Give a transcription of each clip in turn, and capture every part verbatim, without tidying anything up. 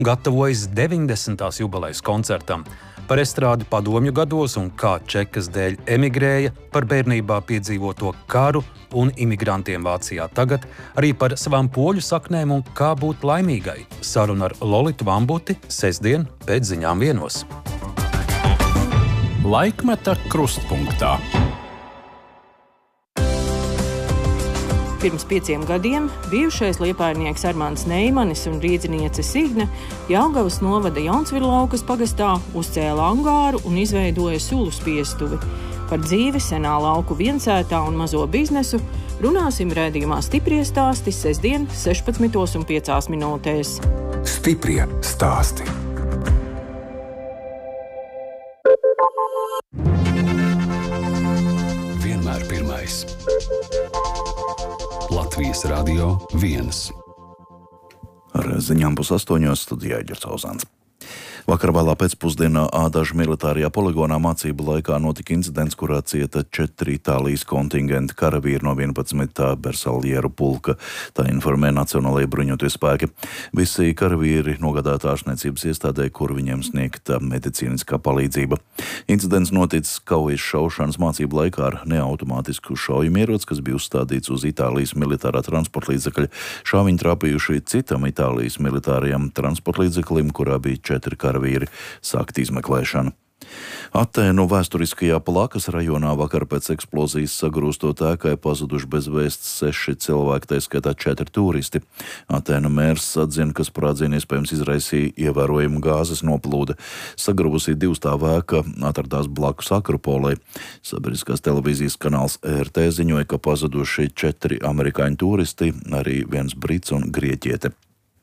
gatavojas deviņdesmitās jubilejas koncertam, par estrādi padomju gados un kā čekas dēļ emigrēja, par bērnībā piedzīvoto karu un imigrantiem Vācijā tagad, arī par savām poļu saknēm un kā būt laimīgai. Saruna ar Lolitu Vambuti sestdien pēc ziņām vienos. Laikmeta krustpunktā. Pirms pieciem gadiem bijušais liepājnieks Armāns Neimanis un rīdziniece Signe Jelgavas novada Jaunsvirlaukas pagastā uzcēla angāru un izveidoja sulu spiestuvi. Par dzīvi senā lauku viensētā un mazo biznesu runāsim raidījumā Stiprie stāsti sestdien sešpadsmitos un piecās minūtēs. Stiprie stāsti. Vienmēr pirmais. Latvijas radio viens. Ar ziņām pusastoņos studijā Ģerts Ozāns. Vakar vēlā pēcpusdienā Ādažu militārajā poligonā mācību laikā notika incidents, kurā cieta četri Itālijas kontingenta karavīri no vienpadsmitā Bersalieru pulka. Tā informē Nacionālajie bruņotie spēki. Visi karavīri nogādāti ārstniecības iestādē, kur viņiem sniegta medicīniskā palīdzība. Incidents noticis kaujas šaušanas mācību laikā ar neautomātisku šaujamieroci, kas bija uzstādīts uz Itālijas militārā transportlīdzekļa. Šāviņi trāpījuši citam Itālijas militārajam transportlīdzeklim, kurā bija četri karavīri. Karavīri sākt izmeklēšanu. Atēnu vēsturiskajā Plakas rajonā vakar pēc eksplozijas sagrūstot ēkai pazuduši bez vēsts seši cilvēki, tā skaitā četri turisti. Atēnu mērs atzina, ka sprādzienu iespējams izraisīja ievērojumu gāzes noplūde. Sagrūsī divstāva ēka atradās blakus Akropolei. Sabiedriskās televīzijas kanāls E R T ziņoja, ka pazuduši četri amerikāņu turisti, arī viens brits un grieķiete.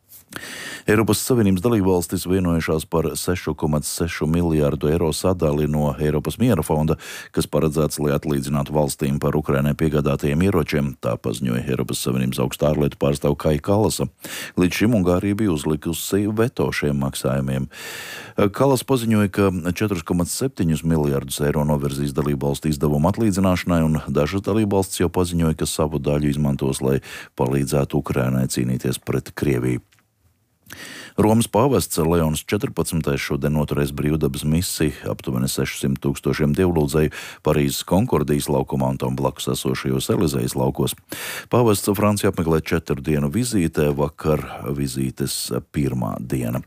Eiropas Savienības dalībvalstis vienojušās par seši komats seši miljārdu eiro sadali no Eiropas miera fonda, kas paredzēts, lai atlīdzinātu valstīm par Ukrainai piegādātajiem ieročiem, tā paziņoja Eiropas Savienības augstā ārlietu pārstāve Kaja Kallasa. Līdz šim Ungārija bija uzlikusi veto šiem maksājumiem. Kallas paziņoja, ka četri komats septiņi miljārdus eiro novirzīs dalībvalstu izdevumu atlīdzināšanai, un dažas dalībvalstis jau paziņoja, ka savu daļu izmantos, lai palīdzētu Ukrainai cīnīties pret Krieviju. Romas pāvests Leons četrpadsmitais šodien noturēs brīvdabas misiju aptuveni sešsimt tūkstošiem dievlūdzēju Parīzes Konkordijas laukumā un tam blakus esošajos Elizejas laukos. Pāvests Francija apmeklē četru dienu vizītē, vakar vizītes pirmā diena.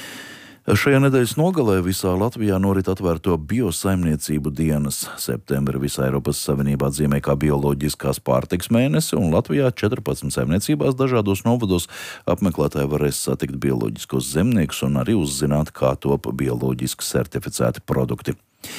Šajā nedēļas nogalē visā Latvijā norit atvērto biosaimniecību dienas. Septembri visā Eiropas Savienībā atzīmē kā bioloģiskās pārtiks mēnesi, un Latvijā četrpadsmit saimniecībās dažādos novados apmeklētāji varēs satikt bioloģiskos zemniekus un arī uzzināt, kā top bioloģiski certificēti produkti.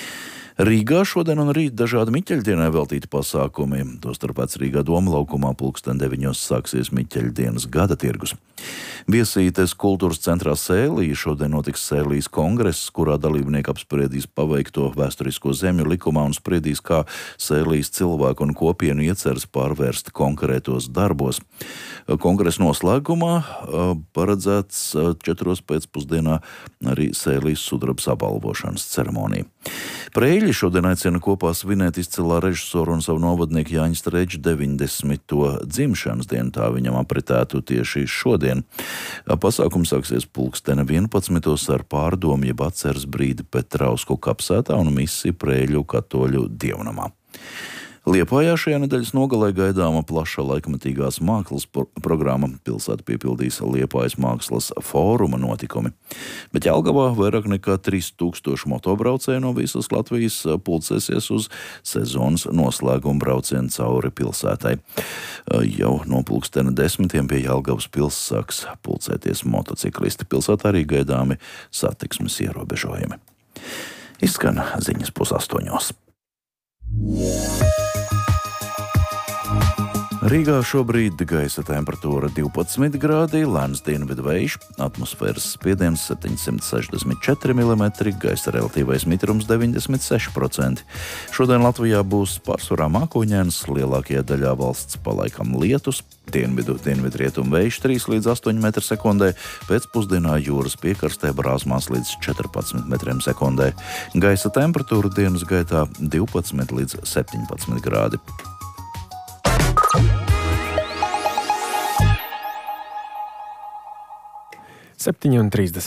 Rīgā šodien un rīt dažādi Miķeļdienai veltīti pasākumi. Tostarp pēc Rīgā Doma laukumā pulksten deviņos sāksies Miķeļdienas gada tirgus. Viesītes kultūras centrā Sēlī šodien notiks Sēlijas kongress, kurā dalībnieki apspriedīs paveikto vēsturisko zemju likumā un spriedīs, kā Sēlijas cilvēku un kopienu ieceras pārvērst konkrētos darbos. Kongresa noslēgumā paredzēts četros pēcpusdienā arī Sēlijas sudrabs apbalvošanas ceremonija. Preļi šodien aicina kopā svinēt izcilā režisoru un savu novadnieku Jāņa Streča deviņdesmito dzimšanas dienu, tā viņam apritētu tieši šodien. Pasākums sāksies pulksteni vienpadsmitos ar pārdomu jeb atceres brīdi Petrausku kapsētā un misiju Preļu katoļu dievnamā. Liepājā šajā nedēļas nogalē gaidāma plaša laikmetīgās mākslas programma. Pilsēta piepildīs Liepājas mākslas fóruma notikumi. Bet Jelgavā vairāk nekā trīs tūkstoši motobraucēju no visas Latvijas pulcēsies uz sezonas noslēguma braucienu cauri pilsētai. Jau no pulkstena desmitiem pie Jelgavas pils sāks pulcēties motociklisti. Pilsētā arī gaidāmi satiksmes ierobežojumi. Izskan ziņas pusastoņos. Rīgā šobrīd gaisa temperatūra divpadsmit grādi, lēns dienvidu vējš, atmosfēras spiediens septiņsimt sešdesmit četri milimetri, gaisa relatīvais mitrums deviņdesmit seši procenti. Šodien Latvijā būs pārsvarā mākoņains, lielākajā daļā valsts palaikam lietus, dienvidu dienvidrietumu vējš trīs līdz astoņi metri sekundē, pēcpusdienā jūras piekarstē brāzmās līdz četrpadsmit metriem sekundē. Gaisa temperatūra dienas gaitā divpadsmit līdz septiņpadsmit grādi. septiņi un trīsdesmit.